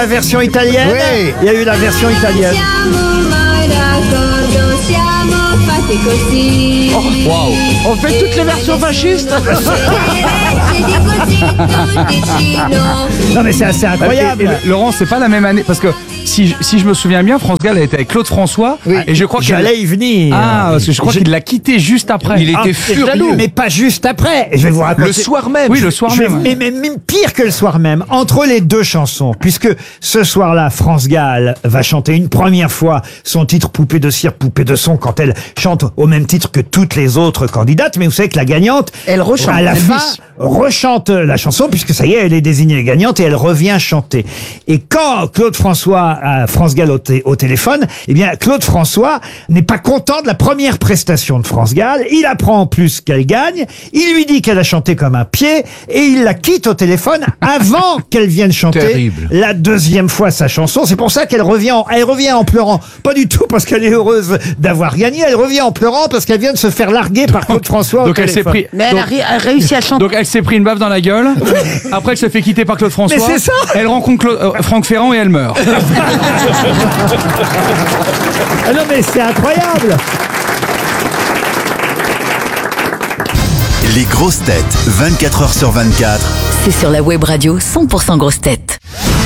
la version italienne. Oui. Il y a eu la version italienne. Waouh. On fait toutes les versions fascistes. Non mais c'est assez incroyable. Et Laurent, c'est pas la même année parce que si je me souviens bien, France Gall a été avec Claude François et je crois qu'il J'allais y venir. parce que je crois qu'il l'a quitté juste après. Il était furieux. Mais pas juste après. Je vais vous raconter. Le soir même. Oui, le soir même. Mais même pire que le soir même, entre les deux chansons, puisque ce soir-là, France Gall va chanter une première fois son titre Poupée de cire, Poupée de son, quand elle chante au même titre que toutes les autres candidates. Mais vous savez que la gagnante, Elle rechante. à la fin, rechante la chanson, puisque ça y est, elle est désignée gagnante et elle revient chanter. Et quand Claude François a France Gall au téléphone, eh bien, Claude François n'est pas content de la première prestation de France Gall. Il apprend en plus qu'elle gagne. Il lui dit qu'elle a chanté comme un pied et il la quitte au téléphone avant qu'elle vienne chanter Terrible. la deuxième fois sa chanson. C'est pour ça qu'elle revient en pleurant. Pas du tout parce qu'elle est heureuse d'avoir gagné. Elle revient en pleurant parce qu'elle vient de se faire larguer par Claude François au Donc elle s'est téléphone. pris. Mais elle a réussi à chanter. Donc elle s'est pris une baffe dans la gueule. Après elle se fait quitter par Claude François. Mais c'est ça. Elle rencontre Franck Ferrand et elle meurt. Ah non mais c'est incroyable. Les grosses têtes, 24h sur 24. C'est sur la web radio 100% grosses têtes.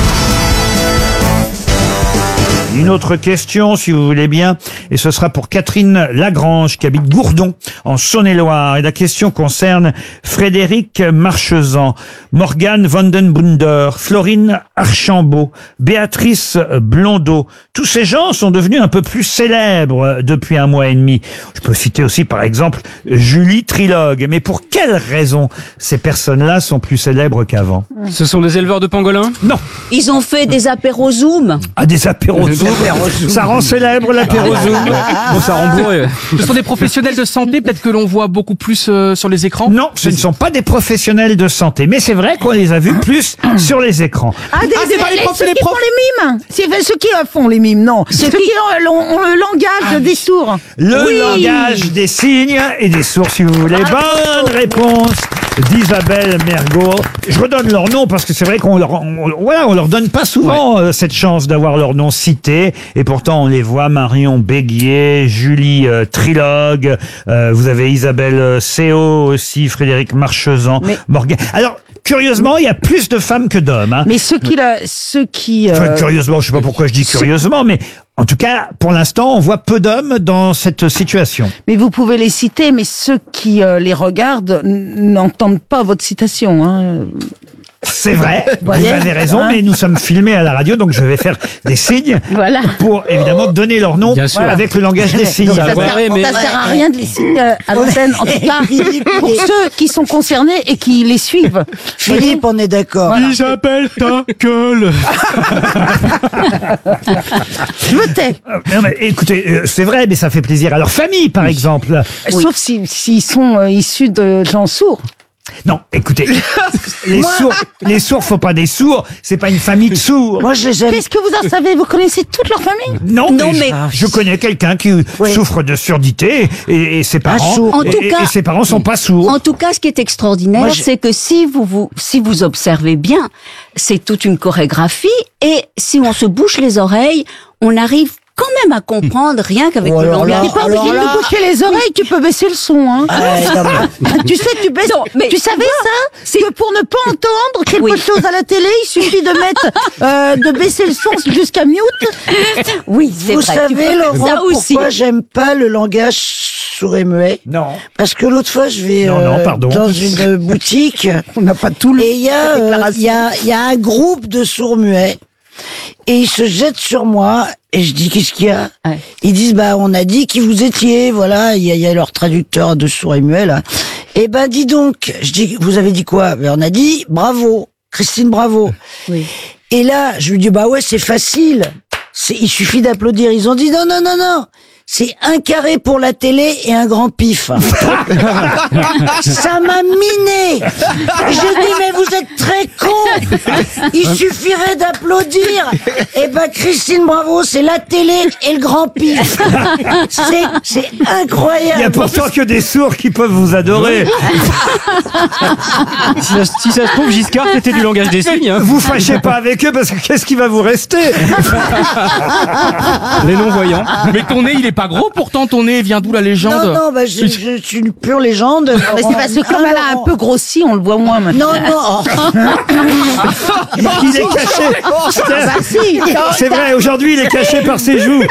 Une autre question, si vous voulez bien, et ce sera pour Catherine Lagrange, qui habite Gourdon, en Saône-et-Loire. Et la question concerne Frédéric Marchezan, Morgane Vandenbunder, Florine Archambault, Béatrice Blondeau. Tous ces gens sont devenus un peu plus célèbres depuis un mois et demi. Je peux citer aussi, par exemple, Julie Trilogue. Mais pour quelles raisons ces personnes-là sont plus célèbres qu'avant? Ce sont des éleveurs de pangolins? Non. Ils ont fait des apéros Zoom. Ah, des apéros Zoom. Ça rend célèbre l'apéro Zoom. Bon, ça rend bourré. Ce sont des professionnels de santé, peut-être que l'on voit beaucoup plus sur les écrans? Non, ce ne sont pas des professionnels de santé, mais c'est vrai qu'on les a vus plus sur les écrans. C'est pas les profs, ceux qui font les mimes. C'est ceux qui font les mimes, non. Ceux qui ont le langage des sourds. Le langage des signes et des sourds, si vous voulez. Bonne réponse d'Isabelle Mergo. Je redonne leur nom parce que c'est vrai qu'on leur donne pas souvent cette chance d'avoir leur nom cité. Et pourtant, on les voit. Marion Béguier, Julie Trilogue, vous avez Isabelle Céo aussi, Frédéric Marchezan, Morgane. Alors, curieusement, il y a plus de femmes que d'hommes. Hein. Mais ceux qui Enfin, curieusement, je sais pas pourquoi je dis curieusement, mais en tout cas, pour l'instant, on voit peu d'hommes dans cette situation. Mais vous pouvez les citer, mais ceux qui les regardent n'entendent pas votre citation. Hein. C'est vrai, vous avez raison, mais nous sommes filmés à la radio, donc je vais faire des signes pour évidemment donner leur nom avec le langage des signes. Ça sert à rien de les citer à l'antenne, en tout cas pour ceux qui sont concernés et qui les suivent. Philippe, on est d'accord. Il s'appelle ta gueule. Je me tais. Non, mais écoutez, c'est vrai, mais ça fait plaisir à leur famille, par exemple. Sauf s'ils sont issus de gens sourds. Non, écoutez, les sourds, faut pas des sourds, c'est pas une famille de sourds. Moi, je les aime. Qu'est-ce que vous en savez? Vous connaissez toute leur famille? Non, mais je connais quelqu'un qui souffre de surdité et ses parents, et ses parents sont pas sourds. En tout cas, ce qui est extraordinaire, c'est que si vous observez bien, c'est toute une chorégraphie et si on se bouche les oreilles, on arrive quand même à comprendre rien qu'avec le langage. T'es pas obligé de boucher les oreilles, tu peux baisser le son. Hein. Tu sais, tu baisses. Non, mais tu savais ça? Que pour ne pas entendre quelque chose à la télé, il suffit de mettre, de baisser le son jusqu'à mute. Oui, c'est Vous vrai. savez, Laurent, pourquoi j'aime pas le langage sourd et muet? Non. Parce que l'autre fois, je vais dans une boutique. On n'a pas tout le. Et il y a un groupe de sourds muets. Et ils se jettent sur moi, et je dis, qu'est-ce qu'il y a? Ils disent, on a dit qui vous étiez, voilà, il y a leur traducteur de sourds et muets, là. Et dis donc, je dis, vous avez dit quoi? On a dit, bravo, Christine Bravo. Oui. Et là, je lui dis, ouais, c'est facile. Il suffit d'applaudir. Ils ont dit, non. c'est un carré pour la télé et un grand pif. Ça m'a miné. J'ai dit, mais vous êtes très con. Il suffirait d'applaudir. Eh ben, Christine Bravo, c'est la télé et le grand pif. C'est incroyable. Il y a pourtant que des sourds qui peuvent vous adorer. Si ça se trouve, Giscard, c'était du langage des signes. Hein. Vous fâchez pas avec eux parce que qu'est-ce qui va vous rester? Les non-voyants. Mais ton nez, il est pas gros, pourtant ton nez vient d'où la légende? Non, bah, je suis une pure légende. Mais c'est parce que comme elle a un peu grossi, on le voit moins maintenant. Non. Il est caché. Bah si. C'est vrai, aujourd'hui, il est caché par ses joues.